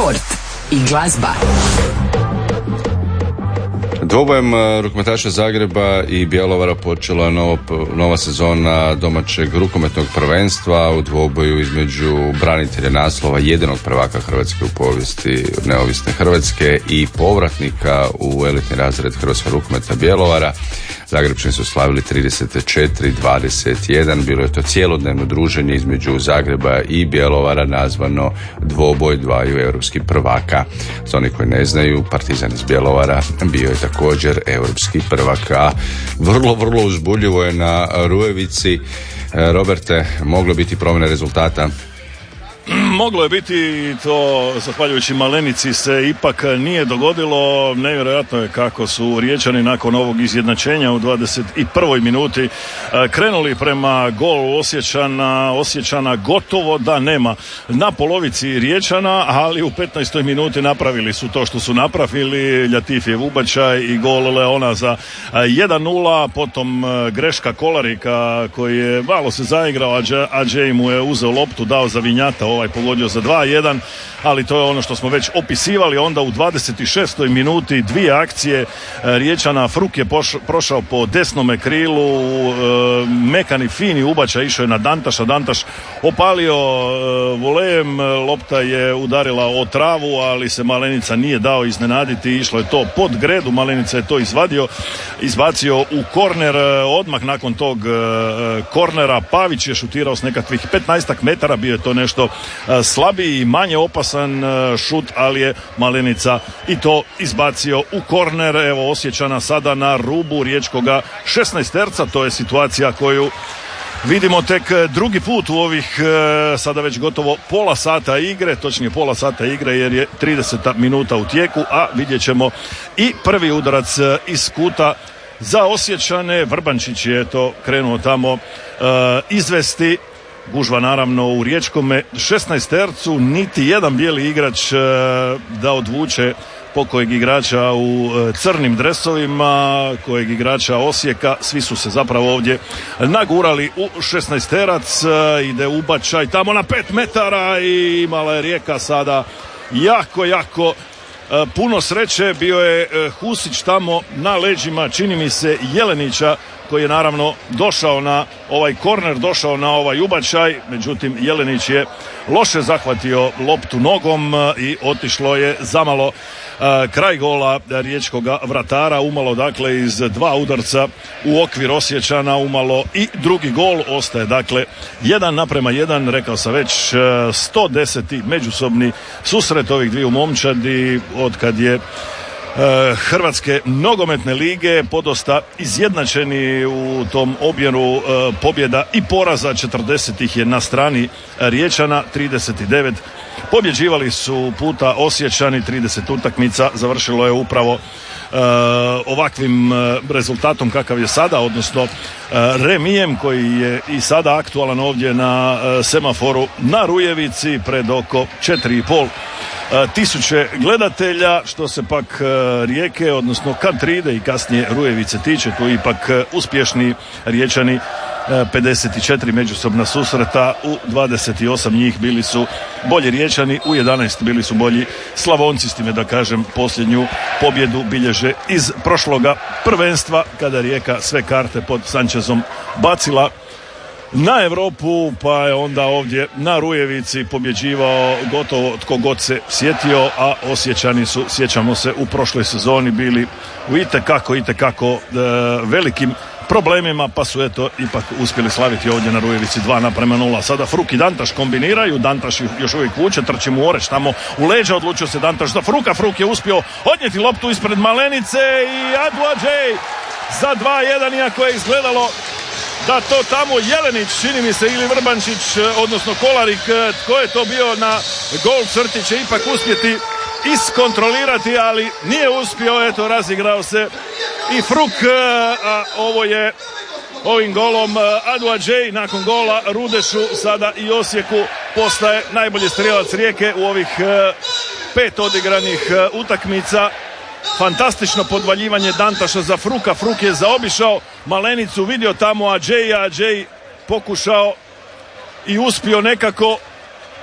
sport i glazba. Dvobojem rukometaša Zagreba i Bjelovara počela nova sezona domaćeg rukometnog prvenstva u dvoboju između branitelja naslova jedinog prvaka Hrvatske u povijesti neovisne Hrvatske i povratnika u elitni razred hrvatskog rukometa Bjelovara. Zagrebčani su slavili 34-21. Bilo je to cjelodnevno druženje između Zagreba i Bjelovara nazvano dvoboj dvaju europskih prvaka. Za oni koji ne znaju, Partizan iz Bjelovara bio je također europski prvak, a vrlo uzbudljivo je na Rujevici. Roberte, moglo biti promjene rezultata? Moglo je biti, to zahvaljujući Malenici se ipak nije dogodilo. Nevjerojatno je kako su Riječani nakon ovog izjednačenja u 21. minuti krenuli prema golu Osječana gotovo da nema na polovici Riječana, ali u 15. minuti napravili su to što su napravili. Ljatifjev ubačaj i gol Leona za 1-0, potom greška Kolarika koji je malo se zaigrao, a Adjei mu je uzeo loptu, dao za Vinjata, pogodio za 2-1, ali to je ono što smo već opisivali. Onda u 26. minuti dvije akcije Riječana. Fruk je prošao po desnome krilu, mekani fini ubačaj išao je na Dantaša, Dantaš opalio volejem, lopta je udarila o travu, ali se Malenica nije dao iznenaditi, išlo je to pod gredu, Malenica je to izbacio u korner. Odmah nakon tog kornera Pavić je šutirao s nekakvih 15 metara, bio je to nešto slabiji i manje opasan šut, ali je Malenica i to izbacio u korner. Evo Osječana sada na rubu riječkoga 16-terca. To je situacija koju vidimo tek drugi put u ovih sada već gotovo pola sata igre, točnije pola sata igre jer je 30 minuta u tijeku, a vidjet ćemo i prvi udarac iz kuta za Osječane. Vrbančić je to krenuo tamo izvesti. Gužva naravno u riječkome 16-tercu, niti jedan bijeli igrač da odvuče pokojeg igrača u crnim dresovima, kojeg igrača Osijeka. Svi su se zapravo ovdje nagurali u 16-terac. Ide ubačaj tamo na 5 metara i imala je Rijeka sada jako puno sreće. Bio je Husić tamo na leđima, čini mi se, Jelenića, koji je naravno došao na ovaj korner, došao na ovaj ubačaj, međutim Jelenić je loše zahvatio loptu nogom i otišlo je zamalo kraj gola riječkoga vratara. Umalo dakle iz dva udarca u okvir Osječana, umalo i drugi gol. Ostaje dakle 1:1, rekao sam već 110. međusobni susret ovih dviju momčadi od kad je Hrvatske nogometne lige, podosta izjednačeni u tom omjeru pobjeda i poraza. 40 ih je na strani Riječana, 39 pobjeđivali su puta Osječani. 30 utakmica završilo je upravo ovakvim rezultatom kakav je sada, odnosno remijem koji je i sada aktualan ovdje na semaforu na Rujevici pred oko 4,5 tisuće gledatelja. Što se pak Rijeke, odnosno Kantride i kasnije Rujevice tiče, tu ipak uspješni Riječani. 54 međusobna susreta, u 28 njih bili su bolji Riječani, u 11 bili su bolji Slavonci, s time da kažem posljednju pobjedu bilježe iz prošloga prvenstva kada Rijeka sve karte pod Sančezom bacila na Europu, pa je onda ovdje na Rujevici pobjeđivao gotovo tko god se sjetio, a Osječani su, sjećamo se, u prošloj sezoni bili u itekako velikim problemima, pa su eto ipak uspjeli slaviti ovdje na Rujevici 2:0. Sada Fruk i Dantaš kombiniraju, Dantaš još uvijek vuče, trči mu Oreć tamo u leđa, odlučio se Dantaš za Fruka, Fruk je uspio odnijeti loptu ispred Malenice i Adjei za 2:1, iako je izgledalo da to tamo Jelenić, čini mi se, ili Vrbančić, odnosno Kolarik, tko je to bio na gol crti, će ipak uspjeti iskontrolirati, ali nije uspio. Eto, razigrao se i Fruk, a ovo je ovim golom Adjei nakon gola Rudešu sada i Osijeku postaje najbolji strijelac Rijeke u ovih 5 odigranih utakmica. Fantastično podvaljivanje Dantaša za Fruka. Fruk je zaobišao Malenicu, vidio tamo Adjei pokušao i uspio nekako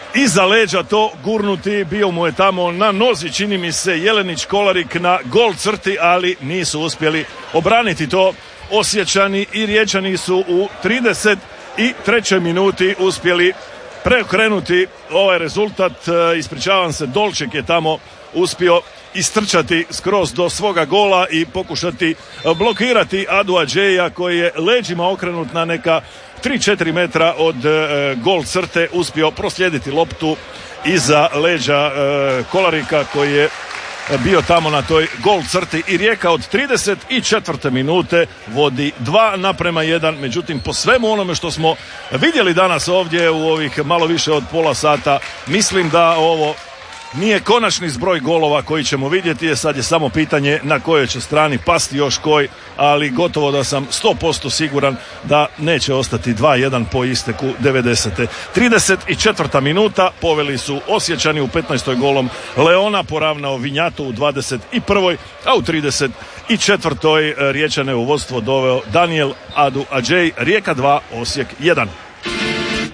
iza leđa to gurnuti, bio mu je tamo na nozi, čini mi se, Jelenić Kolarik na gol crti, ali nisu uspjeli obraniti to. Osječani i Riječani su u 33. minuti uspjeli preokrenuti ovaj rezultat. Ispričavam se, Dolček je tamo uspio istrčati skroz do svoga gola i pokušati blokirati Adu Adžeja koji je leđima okrenut na neka 3-4 metra od gol crte uspio proslijediti loptu iza leđa Kolarika koji je bio tamo na toj gol crti i Rijeka od 34. minute vodi 2:1. Međutim, po svemu onome što smo vidjeli danas ovdje u ovih malo više od pola sata, mislim da ovo nije konačni zbroj golova koji ćemo vidjeti, sad je samo pitanje na kojoj će strani pasti još koji, ali gotovo da sam 100% siguran da neće ostati 2:1 po isteku 90. 34. minuta, poveli su Osječani u 15. golom Leona, poravnao Vinjatu u 21. a u 34. Riječane u vodstvo doveo Daniel Adu Adžej. Rijeka 2, Osijek 1.